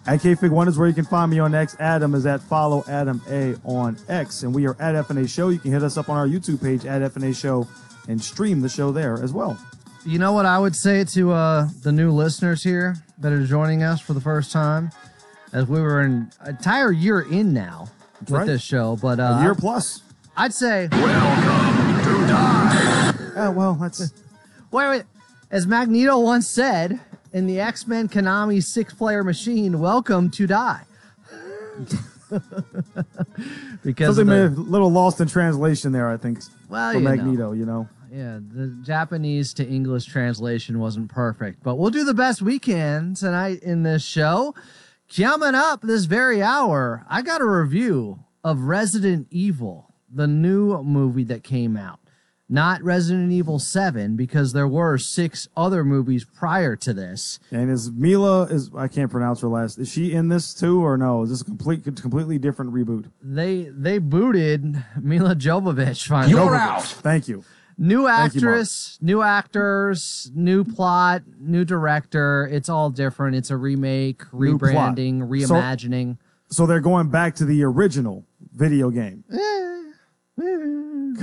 At KFig1 is where you can find me on X. Adam is at Follow Adam A on X. And we are at FNA Show. You can hit us up on our YouTube page at FNA Show and stream the show there as well. You know what I would say to the new listeners here that are joining us for the first time, as we were an entire year in now with this show, but a year plus. I'd say, welcome to die. Well, that's wait. As Magneto once said in the X-Men Konami 6-player machine, welcome to die. Because something a little lost in translation there, I think. Well, for Magneto, you know. Yeah, the Japanese to English translation wasn't perfect, but we'll do the best we can tonight in this show. Coming up this very hour, I got a review of Resident Evil, the new movie that came out. Not Resident Evil 7, because there were 6 other movies prior to this. And I can't pronounce her last. Is she in this too, or no? Is this a completely different reboot? They booted Mila Jovovich finally. You're out. Thank you. New actress, new actors, new plot, new director. It's all different. It's a remake, rebranding, reimagining. So they're going back to the original video game. You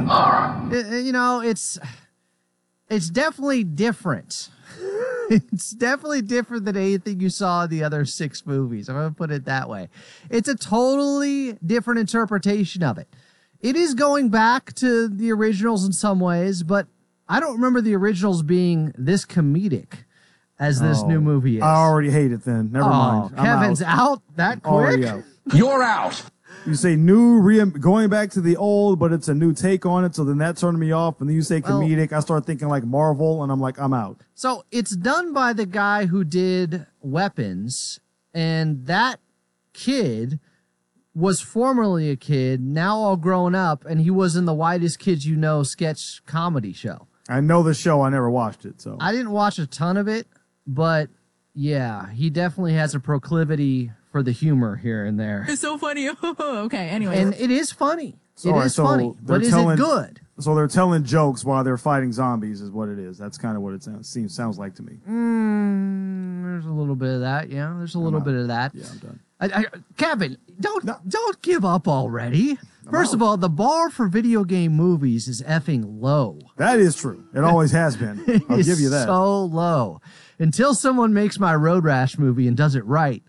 know, it's definitely different. It's definitely different than anything you saw in the other 6 movies. I'm going to put it that way. It's a totally different interpretation of it. It is going back to the originals in some ways, but I don't remember the originals being this comedic as this new movie is. I already hate it then. Never mind. Kevin's out that quick? Out. You're out. You say going back to the old, but it's a new take on it, so then that turned me off. And then you say comedic, I start thinking like Marvel, and I'm like, I'm out. So it's done by the guy who did Weapons, and that kid was formerly a kid, now all grown up, and he was in the Whitest Kids You Know sketch comedy show. I know the show. I never watched it. So I didn't watch a ton of it, but yeah, he definitely has a proclivity for the humor here and there. It's so funny. Okay, anyway. And it is funny. Funny, but is it good? So they're telling jokes while they're fighting zombies is what it is. That's kind of what it sounds like to me. There's a little bit of that, yeah. There's a little bit of that. Yeah, I'm done. Kevin, don't give up already. First of all, the bar for video game movies is effing low. That is true. It always has been. I'll give you that. So low. Until someone makes my Road Rash movie and does it right.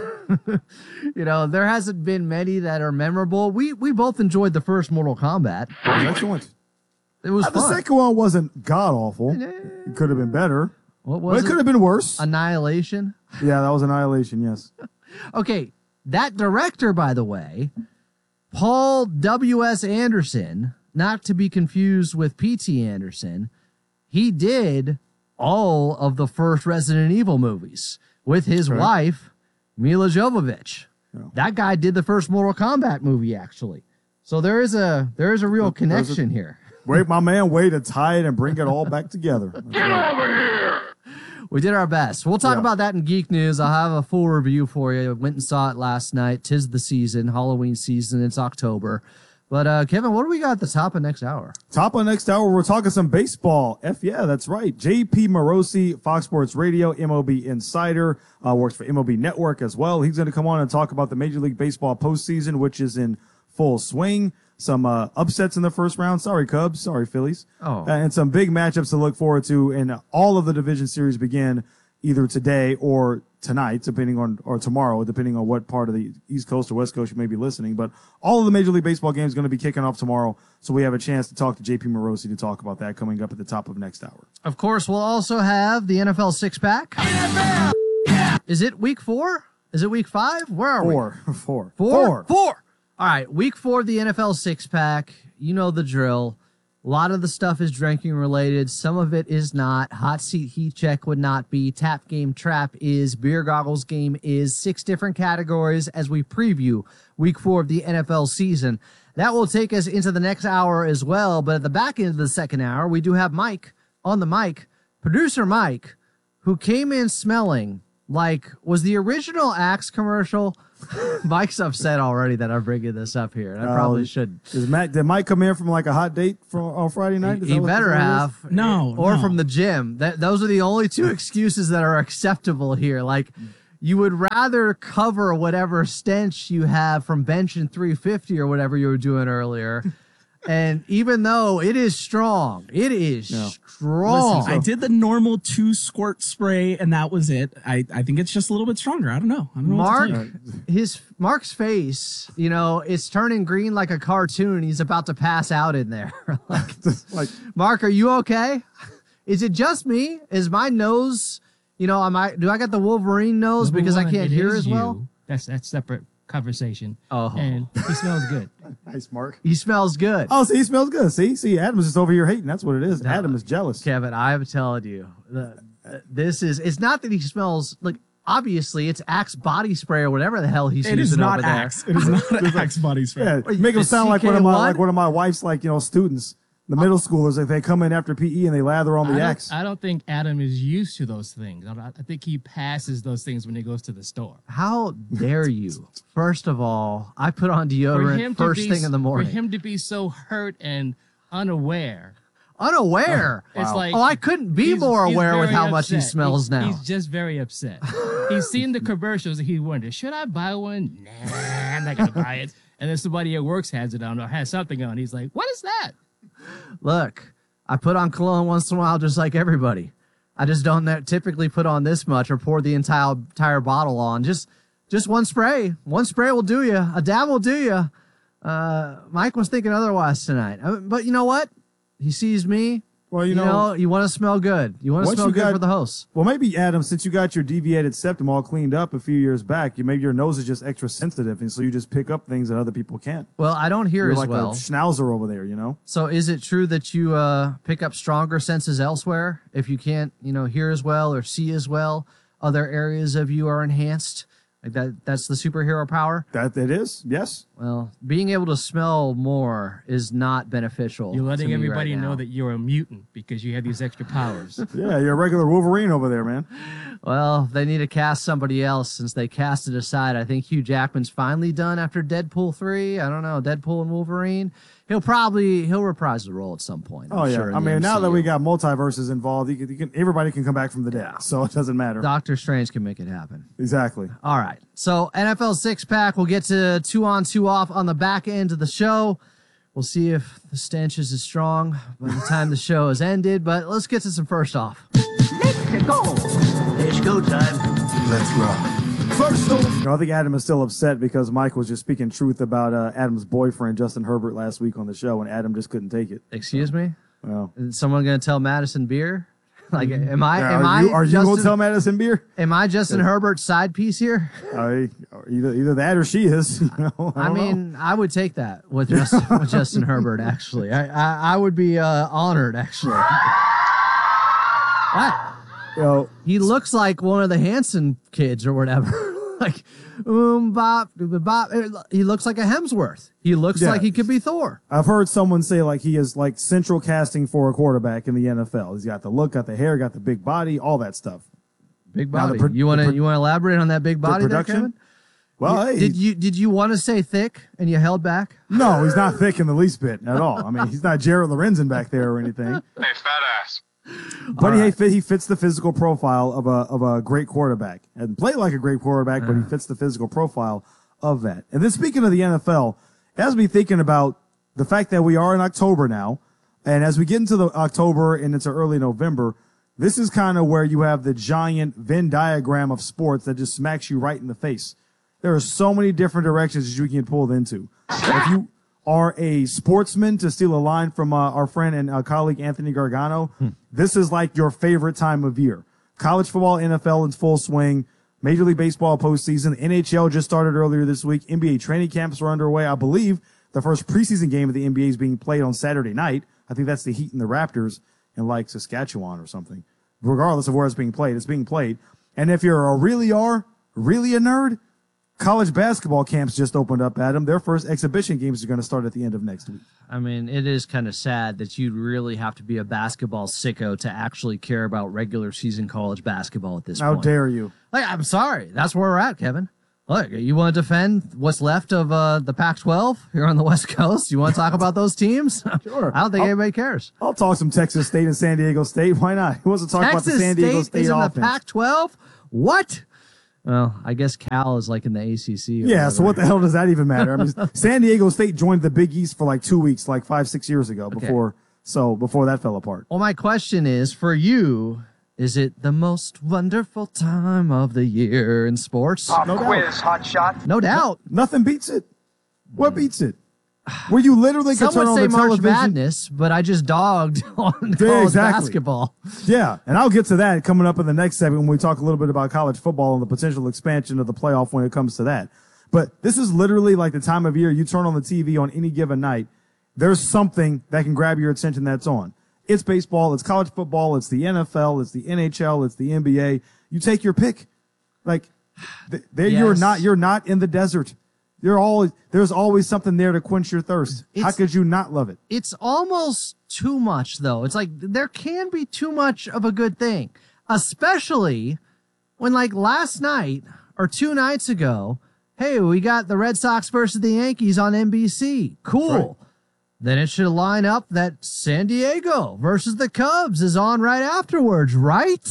You know, there hasn't been many that are memorable. We both enjoyed the first Mortal Kombat. Excellent. It was fun. The second one wasn't god awful. It could have been better. What was it? It could have been worse. Annihilation? Yeah, that was Annihilation, yes. Okay, that director, by the way, Paul W.S. Anderson, not to be confused with P.T. Anderson, he did all of the first Resident Evil movies with his wife, Mila Jovovich. Yeah. That guy did the first Mortal Kombat movie, actually. So there is a real connection here. Wait, my man, way to tie it and bring it all back together. Get over here. We did our best. We'll talk about that in Geek News. I'll have a full review for you. I went and saw it last night. 'Tis the season, Halloween season. It's October. But, Kevin, what do we got at the top of next hour? Top of next hour, we're talking some baseball. Yeah, that's right. JP Morosi, Fox Sports Radio, MLB Insider, works for MLB Network as well. He's going to come on and talk about the Major League Baseball postseason, which is in full swing. Some upsets in the first round. Sorry, Cubs. Sorry, Phillies. And some big matchups to look forward to. And all of the division series begin either today or tonight, or tomorrow, depending on what part of the East Coast or West Coast you may be listening. But all of the Major League Baseball games are going to be kicking off tomorrow. So we have a chance to talk to JP Morosi to talk about that coming up at the top of next hour. Of course, we'll also have the NFL six-pack. NFL! Yeah! Is it week 4? Is it week 5? Where are we? Four. All right, week 4 of the NFL six-pack. You know the drill. A lot of the stuff is drinking related. Some of it is not. Hot seat heat check would not be. Tap game trap is. Beer goggles game is. 6 different categories as we preview week 4 of the NFL season. That will take us into the next hour as well. But at the back end of the second hour, we do have Mike on the mic. Producer Mike, who came in smelling like, was the original Axe commercial? Mike's upset already that I'm bringing this up here. And I probably shouldn't. Did Mike come in from like a hot date on Friday night? He better have. No. Or from the gym. Those are the only 2 excuses that are acceptable here. Like, you would rather cover whatever stench you have from benching 350 or whatever you were doing earlier. And even though it is strong, it is strong. Listen, I did the normal 2 squirt spray, and that was it. I think it's just a little bit stronger. I don't know. Mark's face, it's turning green like a cartoon. He's about to pass out in there. like, Mark, are you okay? Is it just me? Is my nose, do I got the Wolverine nose because I can't hear as well? That's separate conversation. Oh. And he smells good. Nice, Mark. He smells good. Oh, see, he smells good. See, Adam's just over here hating. That's what it is. No, Adam is jealous. Kevin, I'm telling you, it's not that he smells like, obviously it's Axe body spray or whatever the hell he's using over there. It is not Axe body spray. Yeah, make him sound like one of my wife's students. The middle schoolers, if they come in after PE and they lather on the Axe. I don't think Adam is used to those things. I think he passes those things when he goes to the store. How dare you? First of all, I put on deodorant first thing in the morning. For him to be so hurt and unaware. Unaware? It's like, I couldn't be more aware with how much he smells now. He's just very upset. He's seen the commercials and he wonders, should I buy one? Nah, I'm not going to buy it. And then somebody at work has it on or has something on. He's like, what is that? Look, I put on cologne once in a while just like everybody. I just don't typically put on this much or pour the entire bottle on. Just one spray. One spray will do you. A dab will do you. Mike was thinking otherwise tonight. But you know what? He sees me. Well, you know, you want to smell good. You want to smell good for the host. Well, maybe, Adam, since you got your deviated septum all cleaned up a few years back, maybe your nose is just extra sensitive, and so you just pick up things that other people can't. Well, I don't hear You're as like well. a schnauzer over there, So is it true that you pick up stronger senses elsewhere? If you can't, hear as well or see as well, other areas of you are enhanced? Like that's the superhero power? That it is, yes. Well, being able to smell more is not beneficial. You're letting everybody know that you're a mutant because you have these extra powers. Yeah, you're a regular Wolverine over there, man. Well, they need to cast somebody else since they cast it aside. I think Hugh Jackman's finally done after Deadpool 3. I don't know, Deadpool and Wolverine. He'll reprise the role at some point. Oh, yeah. I mean, now that we got multiverses involved, everybody can come back from the dead, so it doesn't matter. Doctor Strange can make it happen. Exactly. All right. So NFL 6-pack, we'll get to 2 on 2 off on the back end of the show. We'll see if the stench is as strong by the time the show has ended, but let's get to some first off. Let's go. It's go time. Let's rock. I think Adam is still upset because Mike was just speaking truth about Adam's boyfriend, Justin Herbert, last week on the show, and Adam just couldn't take it. Excuse me? Well, is someone going to tell Madison Beer? Like, are you going to tell Madison Beer? Am I Justin Herbert's side piece here? Either that or she is. I mean, I would take that with Justin Herbert, actually. I would be honored, actually. What? He looks like one of the Hanson kids or whatever. Like, bop, bop. He looks like a Hemsworth. He looks like he could be Thor. I've heard someone say like he is like central casting for a quarterback in the NFL. He's got the look, got the hair, got the big body, all that stuff. Big body. You want to elaborate on that big body there, Kevin? Well, hey, did you want to say thick and you held back? No, he's not thick in the least bit at all. I mean, he's not Jared Lorenzen back there or anything. Hey, fat ass. But he fits the physical profile of a great quarterback. And played like a great quarterback, but he fits the physical profile of that. And then speaking of the NFL, it has me thinking about the fact that we are in October now. And as we get into the October and into early November, this is kind of where you have the giant Venn diagram of sports that just smacks you right in the face. There are so many different directions that you can get pulled into. If you are a sportsman, to steal a line from our friend and colleague Anthony Gargano, this is like your favorite time of year. College football, NFL in full swing, Major League Baseball postseason, NHL just started earlier this week, NBA training camps are underway. I believe the first preseason game of the NBA is being played on Saturday night. I think that's the Heat and the Raptors in like Saskatchewan or something. Regardless of where it's being played. And if you're really a nerd, college basketball camps just opened up, Adam. Their first exhibition games are going to start at the end of next week. I mean, it is kind of sad that you'd really have to be a basketball sicko to actually care about regular season college basketball at this point. How dare you? Like, I'm sorry. That's where we're at, Kevin. Look, you want to defend what's left of the Pac-12 here on the West Coast? You want to talk about those teams? Sure. I don't think anybody cares. I'll talk some Texas State and San Diego State. Why not? Who wants to talk about the San Diego State is in offense? the Pac-12? What? Well, I guess Cal is like in the ACC. Yeah, so what the hell does that even matter? I mean, San Diego State joined the Big East for like 2 weeks, like 5-6 years ago before that fell apart. Well, my question is for you, is it the most wonderful time of the year in sports? No quiz, hot shot. No doubt. Nothing beats it. What beats it? Where you literally can Some turn would on say the March television. Madness, but I just dogged on college exactly. basketball. Yeah, and I'll get to that coming up in the next segment when we talk a little bit about college football and the potential expansion of the playoff when it comes to that. But this is literally like the time of year you turn on the TV on any given night. There's something that can grab your attention that's on. It's baseball, it's college football, it's the NFL, it's the NHL, it's the NBA. You take your pick. Like, you're not in the desert. There's always something there to quench your thirst. How could you not love it? It's almost too much, though. It's like there can be too much of a good thing, especially when, like, last night or 2 nights ago, hey, we got the Red Sox versus the Yankees on NBC. Cool. Right. Then it should line up that San Diego versus the Cubs is on right afterwards, right?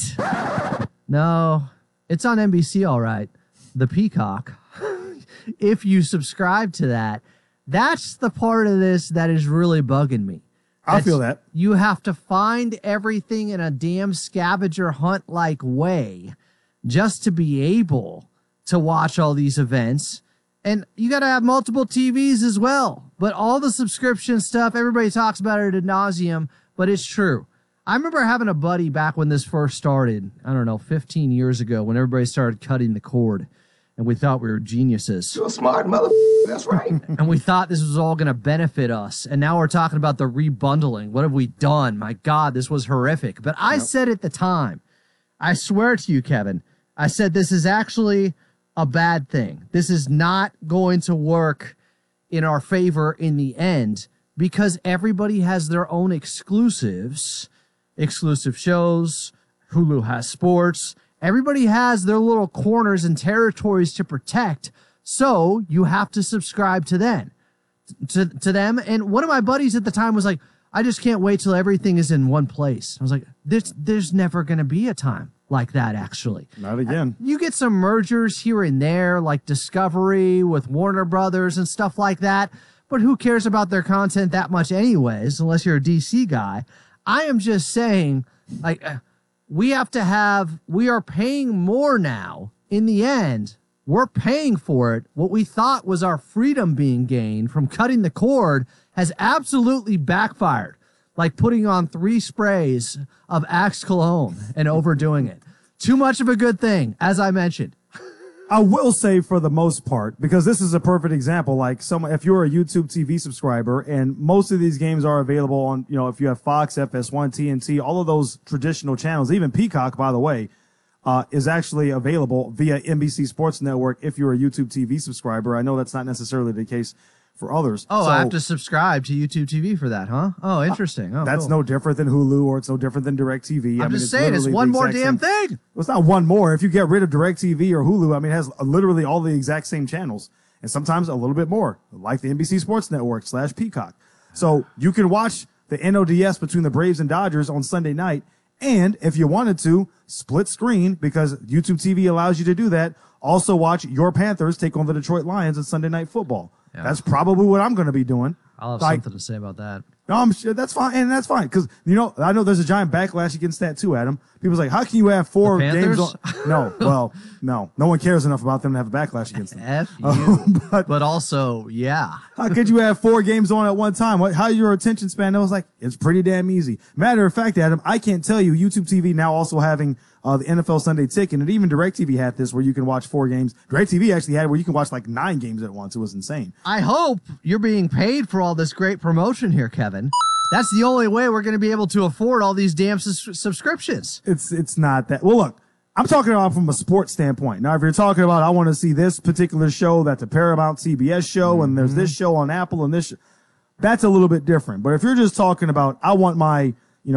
No, it's on NBC, all right. The Peacock. If you subscribe to that, that's the part of this that is really bugging me. I feel that. You have to find everything in a damn scavenger hunt like way just to be able to watch all these events. And you got to have multiple TVs as well. But all the subscription stuff, everybody talks about it ad nauseum, but it's true. I remember having a buddy back when this first started, I don't know, 15 years ago, when everybody started cutting the cord. And we thought we were geniuses. You're a smart mother. That's right. And we thought this was all going to benefit us. And now we're talking about the rebundling. What have we done? My God, this was horrific. But I said at the time, I swear to you, Kevin, I said this is actually a bad thing. This is not going to work in our favor in the end because everybody has their own exclusive shows. Hulu has sports. Everybody has their little corners and territories to protect, so you have to subscribe to them. And one of my buddies at the time was like, I just can't wait till everything is in one place. I was like, there's never going to be a time like that, actually. Not again. You get some mergers here and there, like Discovery with Warner Brothers and stuff like that, but who cares about their content that much anyways, unless you're a DC guy. I am just saying, like... we are paying more now. In the end, we're paying for it. What we thought was our freedom being gained from cutting the cord has absolutely backfired. Like putting on 3 sprays of Axe cologne and overdoing it. Too much of a good thing, as I mentioned. I will say for the most part, because this is a perfect example, like if you're a YouTube TV subscriber and most of these games are available on, if you have Fox, FS1, TNT, all of those traditional channels, even Peacock, by the way, is actually available via NBC Sports Network if you're a YouTube TV subscriber. I know that's not necessarily the case for others. Oh, so, I have to subscribe to YouTube TV for that, huh? Oh, interesting. Oh, that's cool. no different than Hulu or it's no different than DirecTV. I'm just saying, it's one more damn thing. Well, it's not one more. If you get rid of DirecTV or Hulu, I mean, it has literally all the exact same channels and sometimes a little bit more, like the NBC Sports Network / Peacock. So you can watch the NODS between the Braves and Dodgers on Sunday night. And if you wanted to, split screen, because YouTube TV allows you to do that, also watch your Panthers take on the Detroit Lions on Sunday Night Football. Yeah. That's probably what I'm going to be doing. I'll have something to say about that. No, I'm sure that's fine. And that's fine. Because, I know there's a giant backlash against that too, Adam. People's like, how can you have 4 games on? No, well, no. No one cares enough about them to have a backlash against them. F you. But also, yeah. How could you have 4 games on at one time? How your attention span? I was like, it's pretty damn easy. Matter of fact, Adam, I can't tell you, YouTube TV now also having the NFL Sunday Ticket, and even DirecTV had this where you can watch 4 games. DirecTV actually had where you can watch like 9 games at once. It was insane. I hope you're being paid for all this great promotion here, Kevin. That's the only way we're going to be able to afford all these damn subscriptions. It's not that. Well, look, I'm talking about from a sports standpoint. Now, if you're talking about, I want to see this particular show, that's a Paramount CBS show, and there's this show on Apple and this, that's a little bit different. But if you're just talking about, I want my,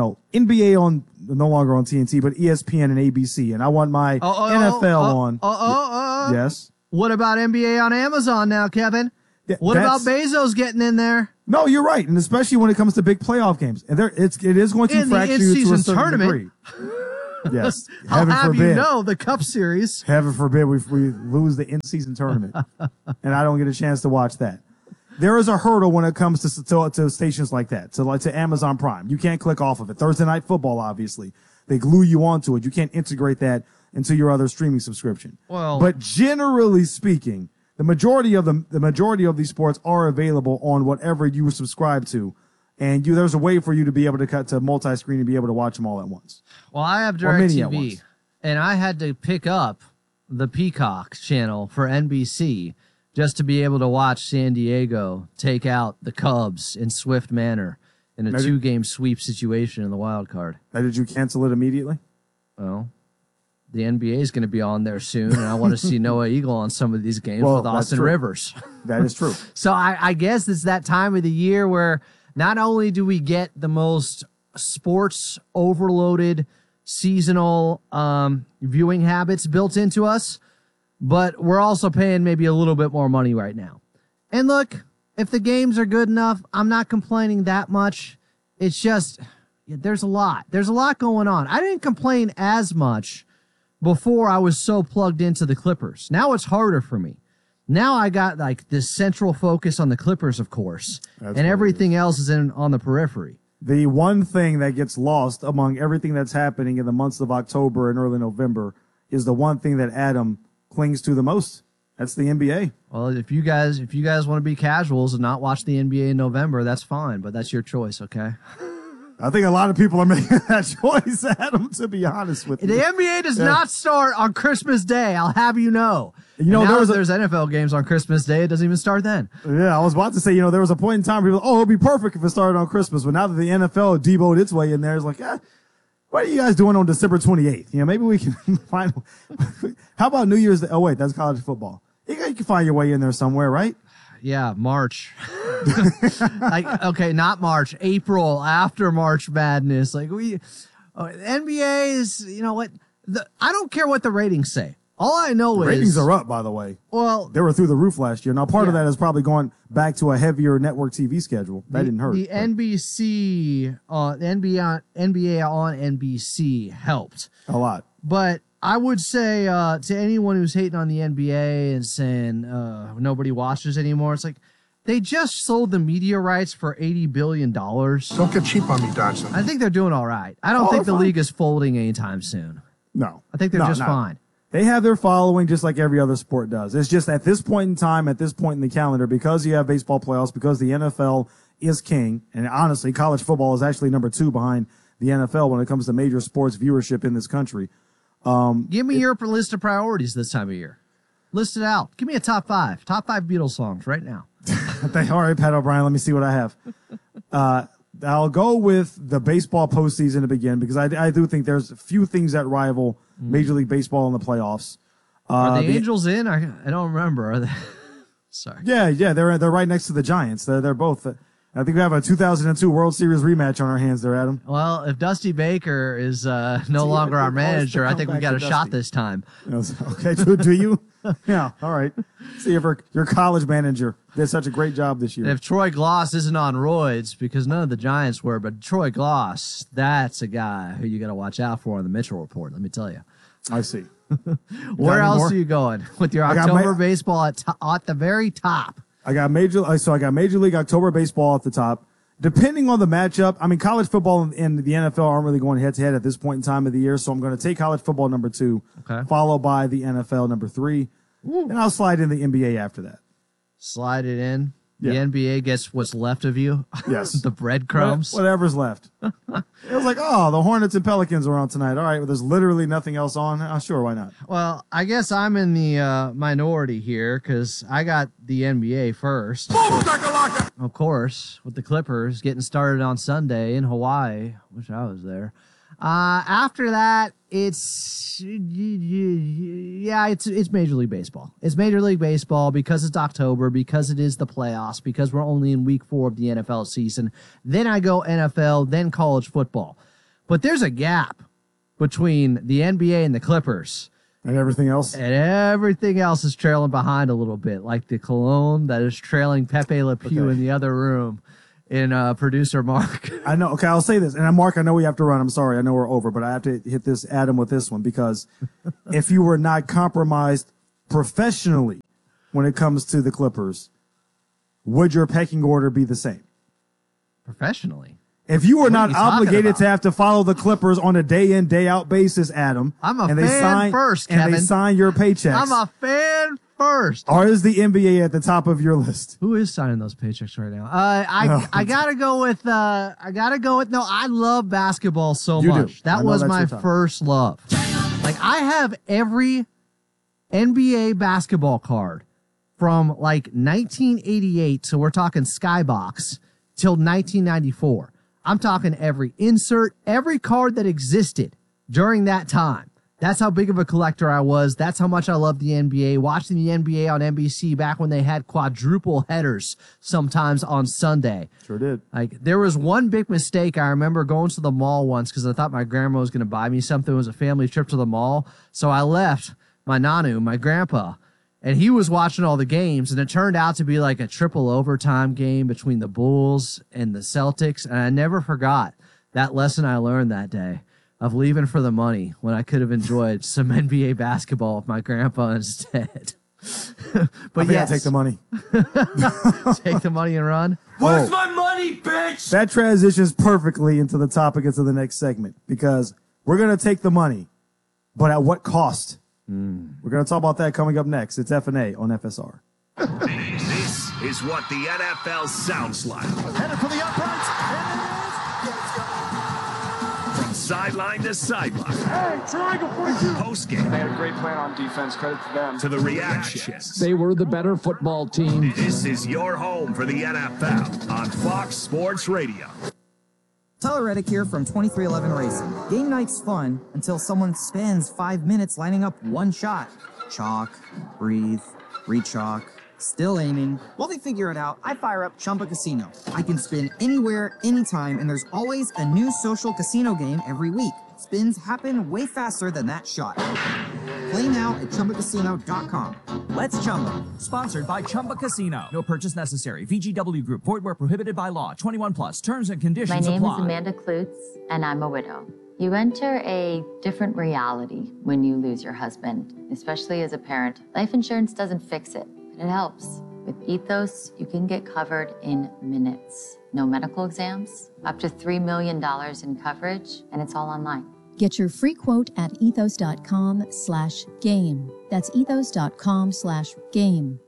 NBA on, no longer on TNT, but ESPN and ABC, and I want my NFL on. Yes. What about NBA on Amazon now, Kevin? What about Bezos getting in there? No, you're right, and especially when it comes to big playoff games, and it is going to fracture you to a certain degree. Yes. I'll Heaven have forbid. you know, the Cup Series. Heaven forbid we lose the in-season tournament, and I don't get a chance to watch that. There is a hurdle when it comes to stations like that, to Amazon Prime. You can't click off of it. Thursday Night Football, obviously, they glue you onto it. You can't integrate that into your other streaming subscription. Well, but generally speaking, the majority of these sports are available on whatever you subscribe to, and there's a way for you to be able to cut to multi-screen and be able to watch them all at once. well, I have Or many at DirecTV, once. and I had to pick up the Peacock channel for NBC just to be able to watch San Diego take out the Cubs in swift manner in a Now, 2-game sweep situation in the wild card. Now, did you cancel it immediately? Well, the NBA is going to be on there soon, and I want to see Noah Eagle on some of these games Well, with that's Austin true. Rivers. That is true. So I guess it's that time of the year where not only do we get the most sports overloaded seasonal viewing habits built into us, but we're also paying maybe a little bit more money right now. And look, if the games are good enough, I'm not complaining that much. It's just, there's a lot. There's a lot going on. I didn't complain as much before I was so plugged into the Clippers. Now it's harder for me. Now I got like this central focus on the Clippers, of course, That's and what it everything else is on the periphery. The one thing that gets lost among everything that's happening in the months of October and early November is the one thing that Adam clings to the most. That's the NBA. Well, if you guys want to be casuals and not watch the NBA in November, that's fine, but that's your choice, okay? I think a lot of people are making that choice, Adam, to be honest with you. The NBA does not start on Christmas Day, I'll have you know. You know, And now there was that there's NFL games on Christmas Day, it doesn't even start then. Yeah, I was about to say, there was a point in time where people, it'd be perfect if it started on Christmas. But now that the NFL deboed its way in there, it's like, what are you guys doing on December 28th? Maybe we can find, how about New Year's Day? Oh, wait, that's college football. You can find your way in there somewhere, right? Yeah, March. Okay, not March, April, after March Madness. NBA is, you know what? I don't care what the ratings say. All I know is Ratings are up, by the way. Well, They were through the roof last year. Now, part of Yeah. that is probably going back to a heavier network TV schedule. That didn't hurt. The but NBC, the NBA on NBC helped. a lot. But I would say to anyone who's hating on the NBA and saying nobody watches anymore, it's like they just sold the media rights for $80 billion. Don't get cheap on me, Dodson. I think they're doing all right. I don't Oh, think the they're fine. league is folding anytime soon. No. I think they're just fine. They have their following just like every other sport does. It's just at this point in time, at this point in the calendar, because you have baseball playoffs, because the NFL is king, and honestly, college football is actually number 2 behind the NFL when it comes to major sports viewership in this country. Give me your list of priorities this time of year. List it out. Give me a top 5 Beatles songs right now. All right, Pat O'Brien, let me see what I have. I'll go with the baseball postseason to begin because I do think there's a few things that rival Major League Baseball in the playoffs. Are the Angels in? I don't remember. Are they? Sorry. Yeah, they're right next to the Giants. They're both. I think we have a 2002 World Series rematch on our hands there, Adam. Well, if Dusty Baker is no longer our manager, I think we got a shot this time. Okay, do you? Yeah, all right. See if your college manager did such a great job this year. And if Troy Gloss isn't on roids, because none of the Giants were, but Troy Gloss, that's a guy who you got to watch out for on the Mitchell Report, let me tell you. I see. Where any else more? are you going with your I got October my- baseball at the very top? I got Major League October Baseball at the top. Depending on the matchup, I mean, college football and the NFL aren't really going head to head at this point in time of the year, so I'm going to take college football number 2, Okay. followed by the NFL number 3, and I'll slide in the NBA after that. Slide it in. Yeah. The NBA gets what's left of you. Yes. The breadcrumbs. Whatever's left. It was like, oh, the Hornets and Pelicans are on tonight. All right, well, there's literally nothing else on. Sure, why not? Well, I guess I'm in the minority here because I got the NBA first. Of course, with the Clippers getting started on Sunday in Hawaii. Wish I was there. After that, it's Major League Baseball. It's Major League Baseball because it's October, because it is the playoffs, because we're only in week 4 of the NFL season. Then I go NFL, then college football. But there's a gap between the NBA and the Clippers. And everything else? And everything else is trailing behind a little bit, like the cologne that is trailing Pepe Le Pew Okay. in the other room. in producer Mark. I know. Okay, I'll say this. And Mark, I know we have to run. I'm sorry. I know we're over, but I have to hit this Adam with this one because if you were not compromised professionally when it comes to the Clippers, would your pecking order be the same? Professionally? If you were What are not you talking obligated about? to have to follow the Clippers on a day in, day out basis, Adam. I'm a and they fan sign, first, And Kevin. they sign your paychecks. I'm a fan first. Or is the NBA at the top of your list? Who is signing those paychecks right now? I gotta go with no, I love basketball so You do. much. That I know was that's my your time. first love. Like I have every NBA basketball card from like 1988, so we're talking Skybox, till 1994. I'm talking every insert, every card that existed during that time. That's how big of a collector I was. That's how much I loved the NBA. Watching the NBA on NBC back when they had quadruple headers sometimes on Sunday. Sure did. Like there was one big mistake. I remember going to the mall once because I thought my grandma was going to buy me something. It was a family trip to the mall. So I left my nanu, my grandpa, and he was watching all the games. And it turned out to be like a triple overtime game between the Bulls and the Celtics. And I never forgot that lesson I learned that day of leaving for the money when I could have enjoyed some NBA basketball with my grandpa instead. But I yes, take the money. take the money and run. Where's my money, bitch? That transitions perfectly into the topic into the next segment because we're going to take the money, but at what cost? We're going to talk about that coming up next. It's F&A on FSR. This is what the NFL sounds like. Headed for the uprights. From sideline to sideline. Hey, triangle for you. Post game They had a great plan on defense. Credit to them. to the reactions. They were the better football team. This is your home for the NFL on Fox Sports Radio. Tyler Reddick here from 2311 Racing. Game night's fun until someone spends 5 minutes lining up one shot. Chalk, breathe, re-chalk, still aiming. While they figure it out, I fire up Chumba Casino. I can spin anywhere, anytime, and there's always a new social casino game every week. Spins happen way faster than that shot. Play now at ChumbaCasino.com. Let's Chumba. Sponsored by Chumba Casino. No purchase necessary. VGW Group. Void where prohibited by law. 21 plus. Terms and conditions My name apply. is Amanda Klutz, and I'm a widow. You enter a different reality when you lose your husband, especially as a parent. Life insurance doesn't fix it, but it helps. With Ethos, you can get covered in minutes. No medical exams, up to $3 million in coverage, and it's all online. Get your free quote at ethos.com/game. That's ethos.com/game.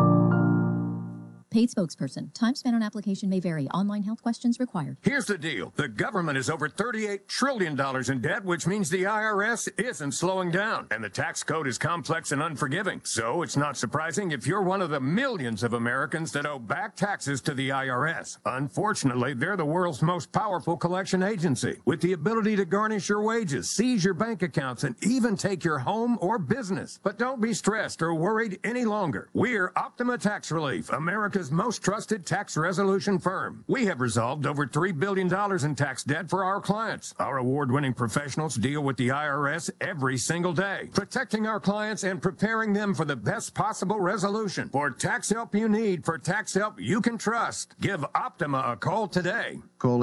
Paid spokesperson. Time spent on application may vary. Online health questions required. Here's the deal. The government is over $38 trillion in debt, which means the IRS isn't slowing down. And the tax code is complex and unforgiving. So it's not surprising if you're one of the millions of Americans that owe back taxes to the IRS. Unfortunately, they're the world's most powerful collection agency, with the ability to garnish your wages, seize your bank accounts, and even take your home or business. But don't be stressed or worried any longer. We're Optima Tax Relief, America's most trusted tax resolution firm. We have resolved over $3 billion in tax debt for our clients. Our award-winning professionals deal with the IRS every single day, protecting our clients and preparing them for the best possible resolution. For tax help you need, for tax help you can trust, give Optima a call today. Call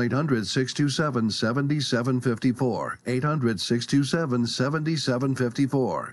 800-627-7754. 800-627-7754.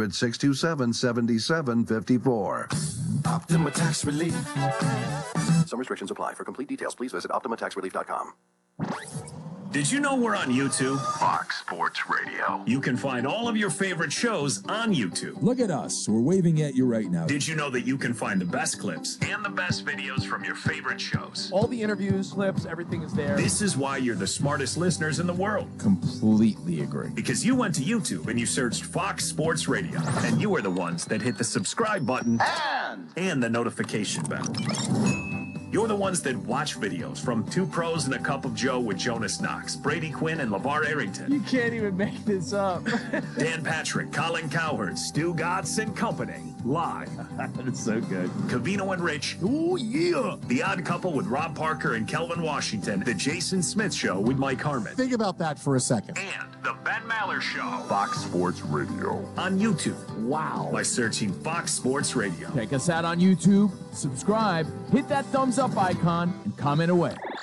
800-627-7754. Optima Tax Relief. Some restrictions apply. For complete details, please visit OptimaTaxRelief.com. Did you know we're on YouTube? Fox Sports Radio. You can find all of your favorite shows on YouTube. Look at us. We're waving at you right now. Did you know that you can find the best clips and the best videos from your favorite shows? All the interviews, clips, everything is there. This is why you're the smartest listeners in the world. Completely agree. Because you went to YouTube and you searched Fox Sports Radio, and you were the ones that hit the subscribe button and the notification bell. You're the ones that watch videos from Two Pros and a Cup of Joe with Jonas Knox, Brady Quinn, and LeVar Arrington. You can't even make this up. Dan Patrick, Colin Cowherd, Stu Gatz, and company. Live. That's so good. Cavino and Rich. Oh, yeah. The Odd Couple with Rob Parker and Kelvin Washington. The Jason Smith Show with Mike Harmon. Think about that for a second. And The Ben Maller Show. Fox Sports Radio. On YouTube. Wow. By searching Fox Sports Radio. Check us out on YouTube, subscribe, hit that thumbs up icon, and comment away.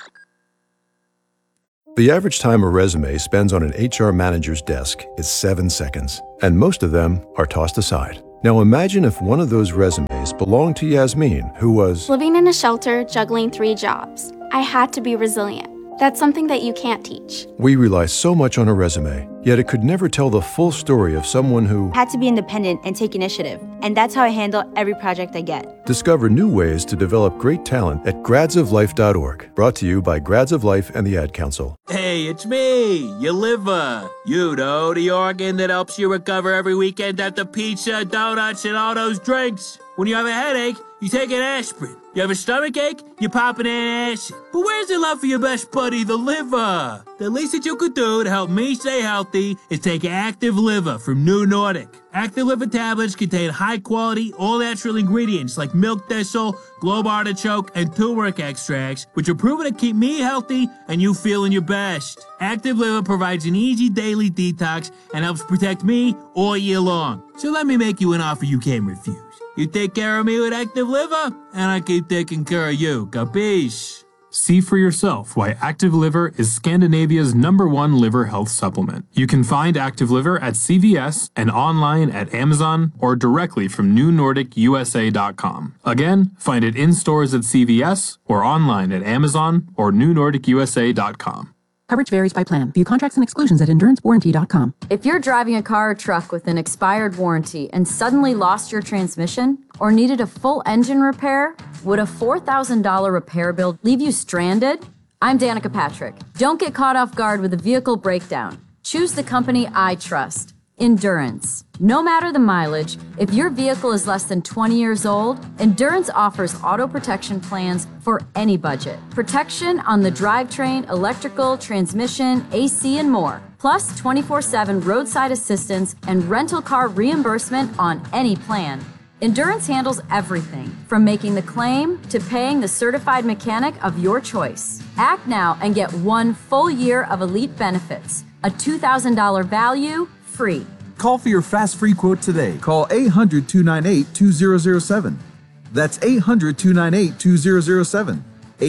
The average time a resume spends on an HR manager's desk is 7 seconds, and most of them are tossed aside. Now imagine if one of those resumes belonged to Yasmin, who was living in a shelter, juggling 3 jobs. I had to be resilient. That's something that you can't teach. We rely so much on a resume, yet it could never tell the full story of someone who had to be independent and take initiative. And that's how I handle every project I get. Discover new ways to develop great talent at gradsoflife.org. Brought to you by Grads of Life and the Ad Council. Hey, it's me, your liver. You know, the organ that helps you recover every weekend after pizza, donuts, and all those drinks. When you have a headache, you take an aspirin. You have a stomachache, you pop an antacid. But where's the love for your best buddy, the liver? The least that you could do to help me stay healthy is take Active Liver from New Nordic. Active Liver tablets contain high-quality, all-natural ingredients like milk thistle, globe artichoke, and turmeric extracts, which are proven to keep me healthy and you feeling your best. Active Liver provides an easy daily detox and helps protect me all year long. So let me make you an offer you can't refuse. You take care of me with Active Liver, and I keep taking care of you. Capiche? See for yourself why Active Liver is Scandinavia's #1 liver health supplement. You can find Active Liver at CVS and online at Amazon or directly from NewNordicUSA.com. Again, find it in stores at CVS or online at Amazon or NewNordicUSA.com. Coverage varies by plan. View contracts and exclusions at EnduranceWarranty.com. If you're driving a car or truck with an expired warranty and suddenly lost your transmission or needed a full engine repair, would a $4,000 repair bill leave you stranded? I'm Danica Patrick. Don't get caught off guard with a vehicle breakdown. Choose the company I trust. Endurance. No matter the mileage, if your vehicle is less than 20 years old, Endurance offers auto protection plans for any budget. Protection on the drivetrain, electrical, transmission, AC, and more. Plus 24/7 roadside assistance and rental car reimbursement on any plan. Endurance handles everything, from making the claim to paying the certified mechanic of your choice. Act now and get 1 full year of elite benefits. A $2,000 value, free. Call for your fast free quote today. Call 800-298-2007. That's 800-298-2007.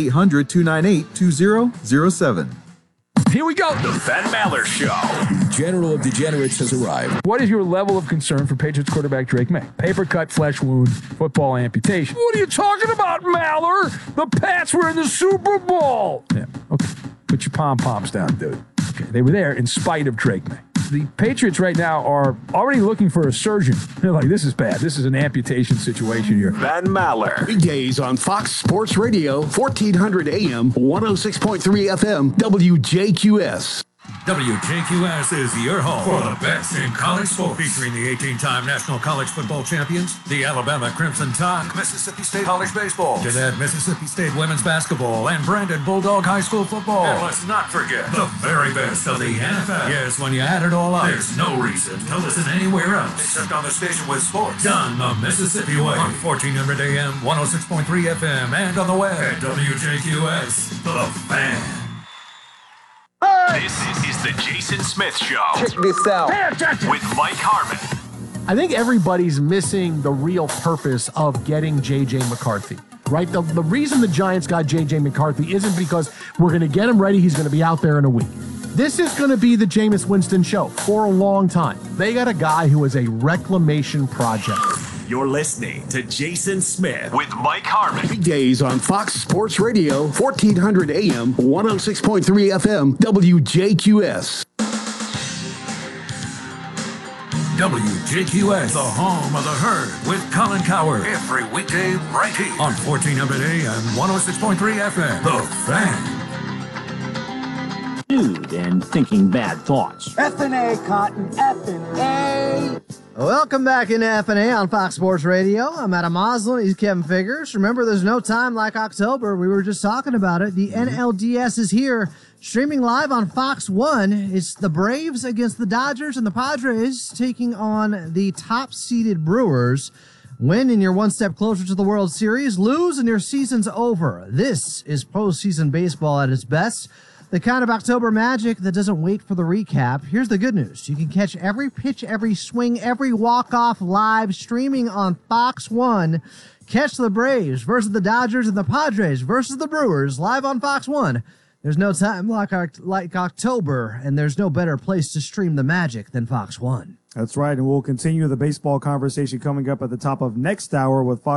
800-298-2007. Here we go. The Ben Maller Show. General of Degenerates has arrived. What is your level of concern for Patriots quarterback Drake May? Paper cut, flesh wound, football amputation. What are you talking about, Maller? The Pats were in the Super Bowl. Yeah, okay. Put your pom-poms down, dude. Okay, they were there in spite of Drake May. The Patriots right now are already looking for a surgeon. They're like, this is bad. This is an amputation situation here. Ben Maller. Weekdays on Fox Sports Radio, 1400 AM, 106.3 FM, WJQS. WJQS is your home for the best in college sports, featuring the 18-time National College Football Champions, the Alabama Crimson Tide, Mississippi State College Baseball, Gannett Mississippi State Women's Basketball, and Brandon Bulldog High School Football. And let's not forget the very best of the NFL. Yes, when you add it all up, there's no reason to listen anywhere else except on the station with sports done the Mississippi way on 1400 AM, 106.3 FM, and on the web at WJQS, The Fan. This is the Jason Smith Show. Check this out. With Mike Harmon. I think everybody's missing the real purpose of getting J.J. McCarthy, right? The reason the Giants got J.J. McCarthy isn't because we're going to get him ready, he's going to be out there in a week. This is going to be the Jameis Winston show for a long time. They got a guy who is a reclamation project. You're listening to Jason Smith with Mike Harmon. Weekdays on Fox Sports Radio, 1400 AM, 106.3 FM, WJQS. WJQS, the home of the herd, with Colin Coward. Every weekday right here on 1400 AM, 106.3 FM. The Fan. Dude, and thinking bad thoughts. F&A, Cotton, F&A. Welcome back into F&A on Fox Sports Radio. I'm Adam Moslin. He's Kevin Figures. Remember, there's no time like October. We were just talking about it. The NLDS is here, streaming live on Fox 1. It's the Braves against the Dodgers, and the Padres taking on the top-seeded Brewers. Win and you're one step closer to the World Series. Lose and your season's over. This is postseason baseball at its best. The kind of October magic that doesn't wait for the recap. Here's the good news. You can catch every pitch, every swing, every walk-off live streaming on Fox 1. Catch the Braves versus the Dodgers and the Padres versus the Brewers live on Fox 1 There's no time like October, and there's no better place to stream the magic than Fox One. That's right, and we'll continue the baseball conversation coming up at the top of next hour with Fox